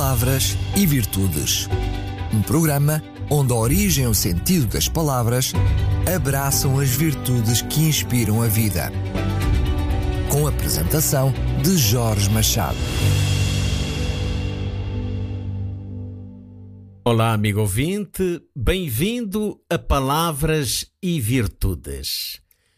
Palavras e Virtudes. Um programa onde a origem e o sentido das palavras abraçam as virtudes que inspiram a vida. Com a apresentação de Jorge Machado. Olá, amigo ouvinte, bem-vindo a Palavras e Virtudes.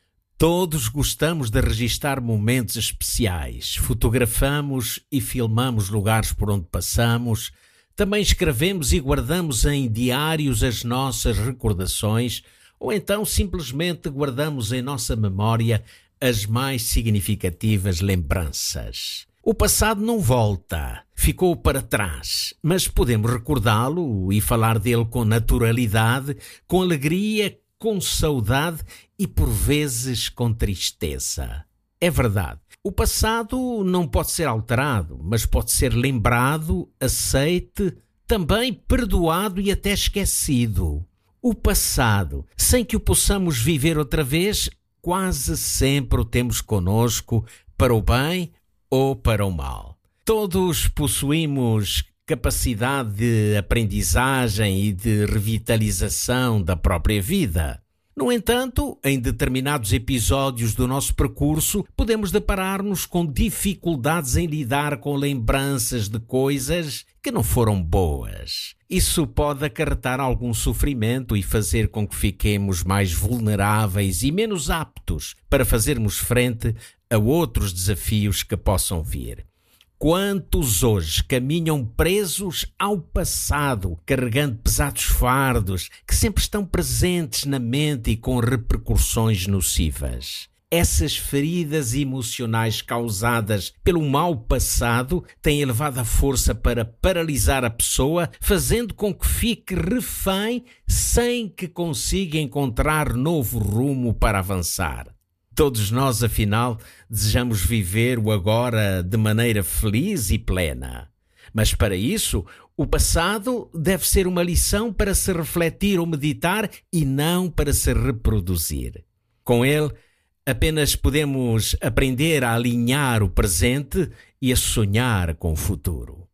Todos gostamos de registar momentos especiais, fotografamos e filmamos lugares por onde passamos, também escrevemos e guardamos em diários as nossas recordações ou então simplesmente guardamos em nossa memória as mais significativas lembranças. O passado não volta, ficou para trás, mas podemos recordá-lo e falar dele com naturalidade, com alegria, com saudade e por vezes com tristeza. É verdade, o passado não pode ser alterado, mas pode ser lembrado, aceite, também perdoado e até esquecido. O passado, sem que o possamos viver outra vez, quase sempre o temos conosco para o bem ou para o mal. Todos possuímos capacidade de aprendizagem e de revitalização da própria vida. No entanto, em determinados episódios do nosso percurso, podemos deparar-nos com dificuldades em lidar com lembranças de coisas que não foram boas. Isso pode acarretar algum sofrimento e fazer com que fiquemos mais vulneráveis e menos aptos para fazermos frente a outros desafios que possam vir. Quantos hoje caminham presos ao passado, carregando pesados fardos que sempre estão presentes na mente e com repercussões nocivas? Essas feridas emocionais causadas pelo mau passado têm elevado a força para paralisar a pessoa, fazendo com que fique refém sem que consiga encontrar novo rumo para avançar. Todos nós, afinal, desejamos viver o agora de maneira feliz e plena. Mas para isso, o passado deve ser uma lição para se refletir ou meditar e não para se reproduzir. Com ele, apenas podemos aprender a alinhar o presente e a sonhar com o futuro.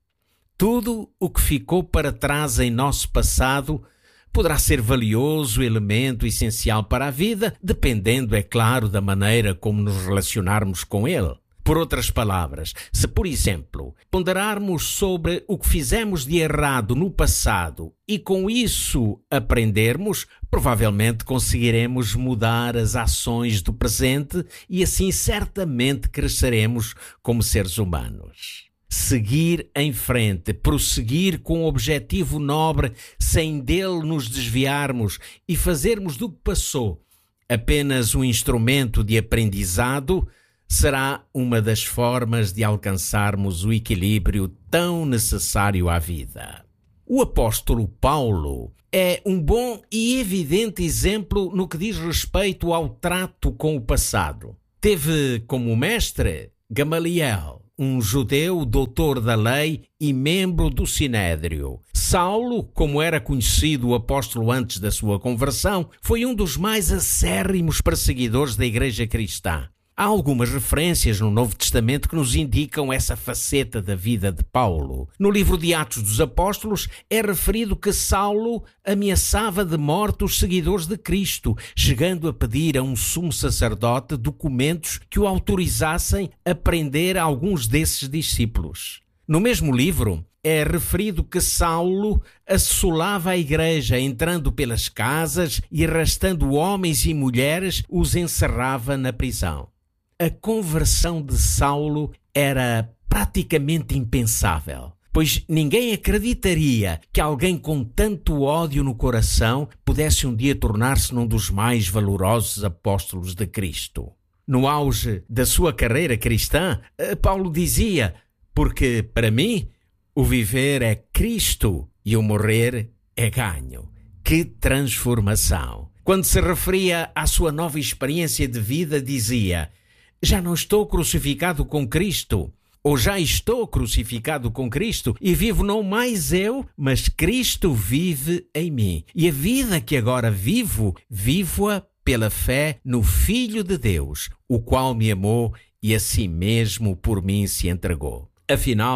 Tudo o que ficou para trás em nosso passado poderá ser valioso, elemento essencial para a vida, dependendo, é claro, da maneira como nos relacionarmos com ele. Por outras palavras, se, por exemplo, ponderarmos sobre o que fizemos de errado no passado e com isso aprendermos, provavelmente conseguiremos mudar as ações do presente e assim certamente cresceremos como seres humanos. Seguir em frente, prosseguir com um objetivo nobre sem dele nos desviarmos e fazermos do que passou apenas um instrumento de aprendizado será uma das formas de alcançarmos o equilíbrio tão necessário à vida. O apóstolo Paulo é um bom e evidente exemplo no que diz respeito ao trato com o passado. Teve como mestre Gamaliel, um judeu doutor da lei e membro do Sinédrio. Saulo, como era conhecido o apóstolo antes da sua conversão, foi um dos mais acérrimos perseguidores da Igreja cristã. Há algumas referências no Novo Testamento que nos indicam essa faceta da vida de Paulo. No livro de Atos dos Apóstolos é referido que Saulo ameaçava de morte os seguidores de Cristo, chegando a pedir a um sumo sacerdote documentos que o autorizassem a prender alguns desses discípulos. No mesmo livro é referido que Saulo assolava a igreja, entrando pelas casas e arrastando homens e mulheres, os encerrava na prisão. A conversão de Saulo era praticamente impensável, pois ninguém acreditaria que alguém com tanto ódio no coração pudesse um dia tornar-se num dos mais valorosos apóstolos de Cristo. No auge da sua carreira cristã, Paulo dizia: porque para mim o viver é Cristo e o morrer é ganho. Que transformação! Quando se referia à sua nova experiência de vida, dizia: já não estou crucificado com Cristo, ou já estou crucificado com Cristo e vivo não mais eu, mas Cristo vive em mim. E a vida que agora vivo, vivo-a pela fé no Filho de Deus, o qual me amou e a si mesmo por mim se entregou. Afinal,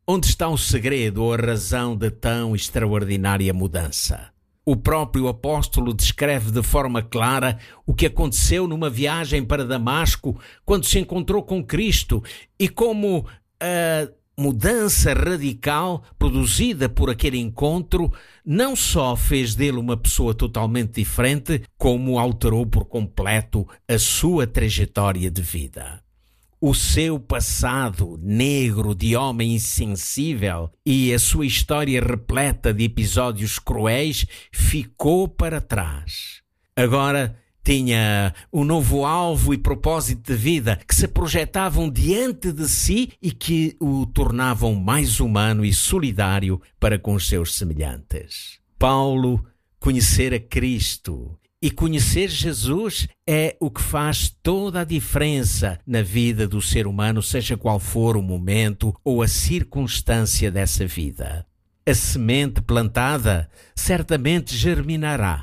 Onde está o segredo ou a razão de tão extraordinária mudança? O próprio apóstolo descreve de forma clara o que aconteceu numa viagem para Damasco quando se encontrou com Cristo e como a mudança radical produzida por aquele encontro não só fez dele uma pessoa totalmente diferente, como alterou por completo a sua trajetória de vida. O seu passado negro de homem insensível e a sua história repleta de episódios cruéis ficou para trás. Agora tinha um novo alvo e propósito de vida que se projetavam diante de si e que o tornavam mais humano e solidário para com os seus semelhantes. Paulo conhecera Cristo. E conhecer Jesus é o que faz toda a diferença na vida do ser humano, seja qual for o momento ou a circunstância dessa vida. A semente plantada certamente germinará.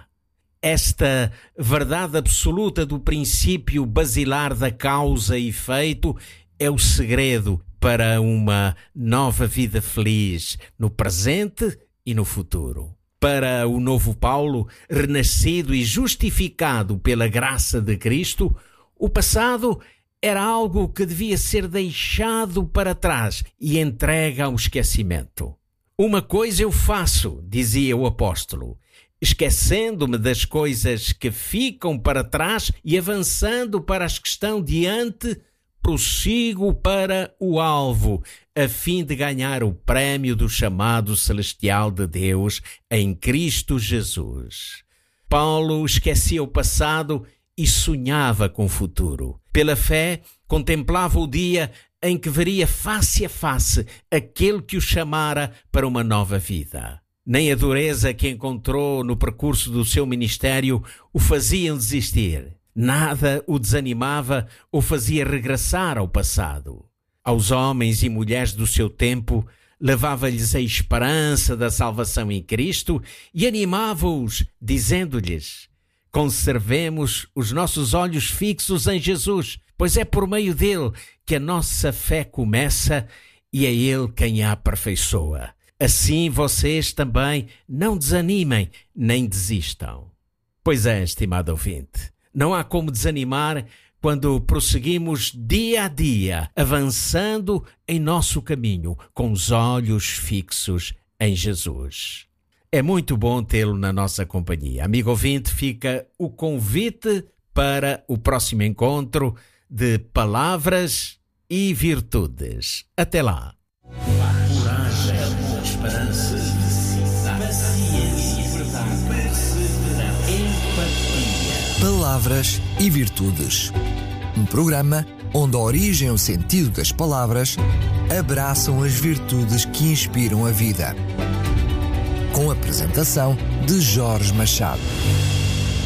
Esta verdade absoluta do princípio basilar da causa e efeito é o segredo para uma nova vida feliz no presente e no futuro. Para o novo Paulo, renascido e justificado pela graça de Cristo, o passado era algo que devia ser deixado para trás e entregue ao esquecimento. Uma coisa eu faço, dizia o apóstolo, esquecendo-me das coisas que ficam para trás e avançando para as que estão diante, prossigo para o alvo, a fim de ganhar o prémio do chamado celestial de Deus em Cristo Jesus. Paulo esquecia o passado e sonhava com o futuro. Pela fé, contemplava o dia em que veria face a face aquele que o chamara para uma nova vida. Nem a dureza que encontrou no percurso do seu ministério o faziam desistir. Nada o desanimava ou fazia regressar ao passado. Aos homens e mulheres do seu tempo, levava-lhes a esperança da salvação em Cristo e animava-os, dizendo-lhes: conservemos os nossos olhos fixos em Jesus, pois é por meio dele que a nossa fé começa e é ele quem a aperfeiçoa. Assim vocês também não desanimem nem desistam. Pois é, estimado ouvinte, não há como desanimar quando prosseguimos dia a dia, avançando em nosso caminho, com os olhos fixos em Jesus. É muito bom tê-lo na nossa companhia. Amigo ouvinte, fica o convite para o próximo encontro de Palavras e Virtudes. Até lá. Coragem, esperança, paciência, perseverança, empatia. Palavras e Virtudes. Um programa onde a origem e o sentido das palavras abraçam as virtudes que inspiram a vida. Com a apresentação de Jorge Machado.